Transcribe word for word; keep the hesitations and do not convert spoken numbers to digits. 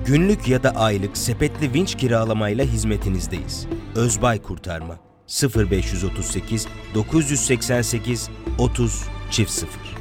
Günlük ya da aylık sepetli vinç kiralamayla hizmetinizdeyiz. Özbay Kurtarma sıfır beş otuz sekiz dokuz seksen sekiz otuz sıfır sıfır